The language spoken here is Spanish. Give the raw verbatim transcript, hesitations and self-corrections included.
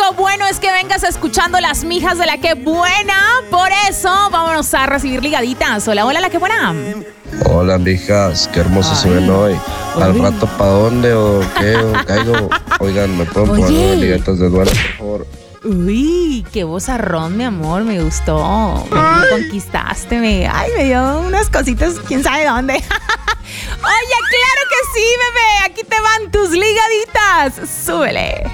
único bueno es que vengas escuchando las mijas de la que buena. Por eso, vámonos a recibir ligaditas. Hola, hola, la que buena. Hola, mijas, qué hermosos se ven hoy. ¿Al Uy. rato pa' dónde o qué? ¿O caigo? Oigan, ¿me pueden poner Oye. unas ligaditas de duelo, por favor? Uy, qué vozarrón, mi amor, me gustó. Me conquistaste, me, ay, me dio unas cositas, quién sabe dónde. Oye, claro que sí, bebé, aquí te van tus ligaditas. Súbele.